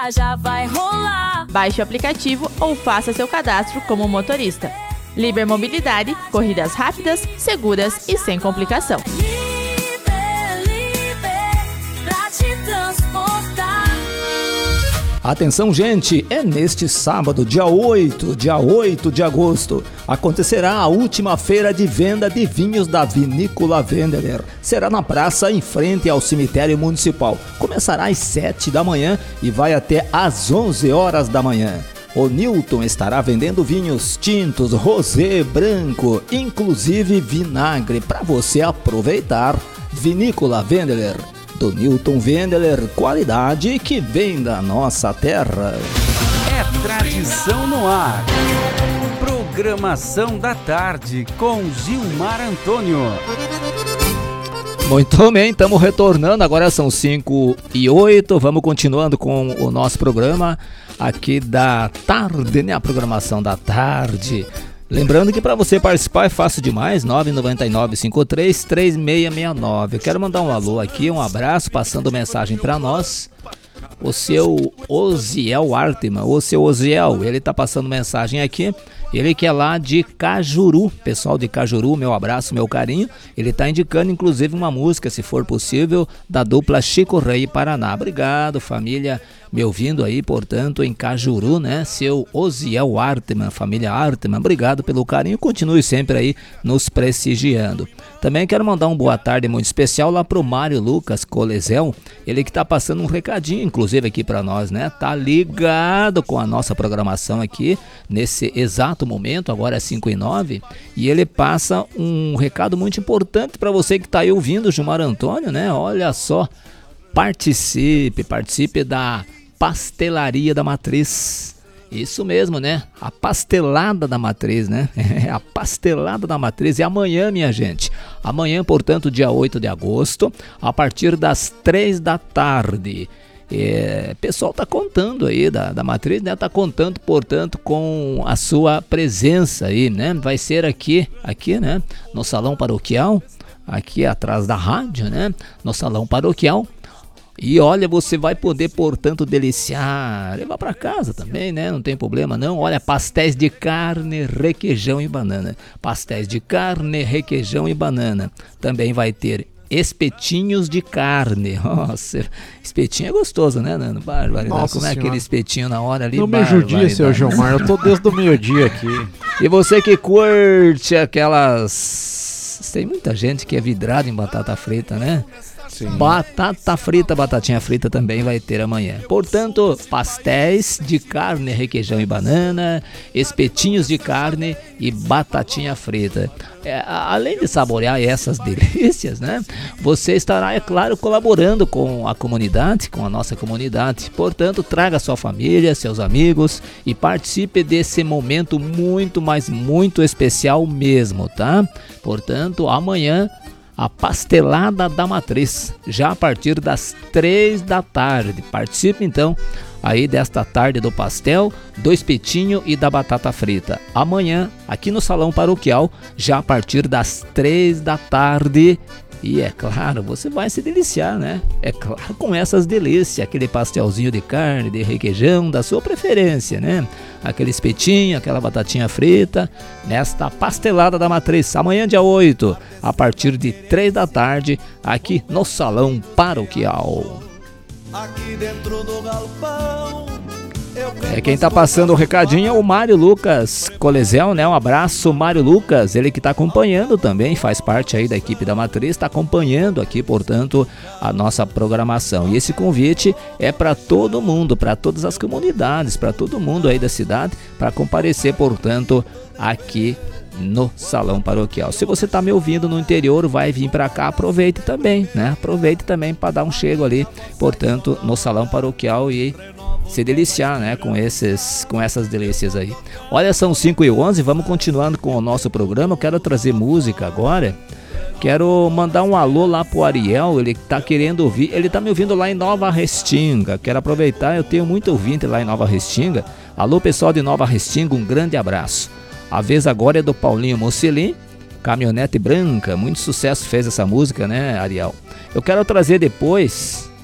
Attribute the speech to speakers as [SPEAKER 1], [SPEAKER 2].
[SPEAKER 1] já vai rolar.
[SPEAKER 2] Baixe o aplicativo ou faça seu cadastro como motorista. Liber Mobilidade, corridas rápidas, seguras e sem complicação.
[SPEAKER 1] Pra te transportar.
[SPEAKER 3] Atenção, gente, é neste sábado, dia 8 de agosto, acontecerá a última feira de venda de vinhos da Vinícola Wendeler. Será na praça em frente ao cemitério municipal. Começará às 7 da manhã e vai até às 11 horas da manhã. O Newton estará vendendo vinhos tintos, rosé, branco, inclusive vinagre, para você aproveitar. Vinícola Wendeler, do Newton Wendeler, qualidade que vem da nossa terra.
[SPEAKER 4] É tradição no ar. Programação da tarde com Gilmar Antônio.
[SPEAKER 3] Muito bem, estamos retornando, agora são 5h08, vamos continuando com o nosso programa aqui da tarde, né? A programação da tarde. Lembrando que para você participar é fácil demais, 999-53-3669. Eu quero mandar um alô aqui, um abraço, passando mensagem para nós. O seu Osiel Arteman, o seu Osiel, ele tá passando mensagem aqui. Ele que é lá de Cajuru, pessoal de Cajuru, meu abraço, meu carinho. Ele tá indicando inclusive uma música, se for possível, da dupla Chico Rei e Paraná. Obrigado, família, me ouvindo aí, portanto, em Cajuru, né? Seu Osiel Arteman, família Arteman, obrigado pelo carinho, continue sempre aí nos prestigiando. Também quero mandar um boa tarde muito especial lá pro Mário Lucas Colezel, ele que tá passando um recadinho, inclusive aqui para nós, né? Tá ligado com a nossa programação aqui, nesse exato momento, agora é 5h09, e ele passa um recado muito importante para você que tá aí ouvindo, Gilmar Antônio, né? Olha só, participe da Pastelaria da Matriz. Isso mesmo, né? A pastelada da Matriz, né? A pastelada da Matriz é amanhã, minha gente. Amanhã, portanto, dia 8 de agosto, a partir das 3 da tarde. Pessoal tá contando aí da Matriz, né? Tá contando, portanto, com a sua presença aí, né? Vai ser aqui, né? No Salão Paroquial, aqui atrás da rádio, né? No Salão Paroquial. E olha, você vai poder, portanto, deliciar, levar para casa também, né? Não tem problema não. Olha, pastéis de carne, requeijão e banana. Pastéis de carne, requeijão e banana. Também vai ter espetinhos de carne. Nossa, espetinho é gostoso, né, Nando? Barbaridade. Como é aquele espetinho na hora ali?
[SPEAKER 5] Não me judia, seu Gilmar, eu tô desde o meio-dia aqui.
[SPEAKER 3] E você que curte aquelas... Tem muita gente que é vidrada em batata frita, né? Sim. Batata frita, batatinha frita também vai ter amanhã. Portanto, pastéis de carne, requeijão e banana, espetinhos de carne e batatinha frita. Além de saborear essas delícias, né? Você estará, é claro, colaborando com a comunidade, com a nossa comunidade. Portanto, traga sua família, seus amigos e participe desse momento muito, mas muito especial mesmo, tá? Portanto, amanhã, a Pastelada da Matriz, já a partir das 3 da tarde. Participe então aí desta tarde do pastel, do espetinho e da batata frita. Amanhã, aqui no Salão Paroquial, já a partir das 3 da tarde. E é claro, você vai se deliciar, né? É claro, com essas delícias, aquele pastelzinho de carne, de requeijão, da sua preferência, né? Aquele espetinho, aquela batatinha frita, nesta Pastelada da Matriz, amanhã dia 8, a partir de 3 da tarde, aqui no Salão Paroquial.
[SPEAKER 6] Aqui dentro do galpão,
[SPEAKER 3] quem tá passando o recadinho é o Mário Lucas Colezel, né? Um abraço, Mário Lucas, ele que tá acompanhando também, faz parte aí da equipe da Matriz, tá acompanhando aqui, portanto, a nossa programação. E esse convite é para todo mundo, para todas as comunidades, para todo mundo aí da cidade, para comparecer, portanto, aqui no Salão Paroquial. Se você tá me ouvindo no interior, vai vir para cá, aproveite também, né? Aproveite também para dar um chego ali, portanto, no Salão Paroquial e se deliciar, né, com essas delícias aí. Olha, são 5h11, vamos continuando com o nosso programa. Eu quero trazer música agora. Quero mandar um alô lá pro Ariel, ele tá querendo ouvir, ele tá me ouvindo lá em Nova Restinga. Quero aproveitar, eu tenho muito ouvinte lá em Nova Restinga. Alô, pessoal de Nova Restinga, um grande abraço. A vez agora é do Paulinho Mocelin, Caminhonete Branca. Muito sucesso fez essa música, né, Ariel? Eu quero trazer depois